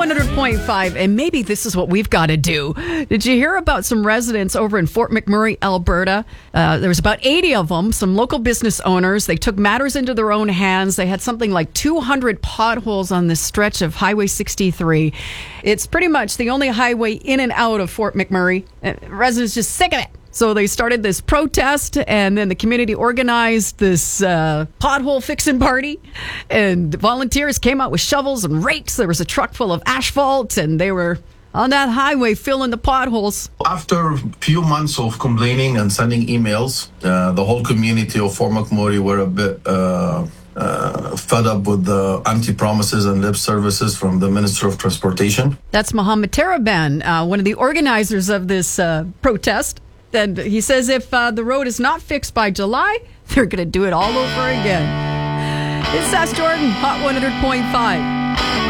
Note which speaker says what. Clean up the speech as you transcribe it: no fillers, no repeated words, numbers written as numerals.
Speaker 1: 100.5, and maybe this is what we've got to do. Did you hear about some residents over in Fort McMurray, Alberta? There was about 80 of them, some local business owners. They took matters into their own hands. They had something like 200 potholes on this stretch of Highway 63. It's pretty much the only highway in and out of Fort McMurray. Residents just sick of it. So they started this protest, and then the community organized this pothole fixing party, and volunteers came out with shovels and rakes. There was a truck full of asphalt, and they were on that highway filling the potholes.
Speaker 2: After a few months of complaining and sending emails, the whole community of Fort McMurray were a bit fed up with the empty promises and lip services from the Minister of Transportation.
Speaker 1: That's Mohammed Taraban, one of the organizers of this protest. And he says if the road is not fixed by July, they're going to do it all over again. It's Sask Jordan, Hot 100.5.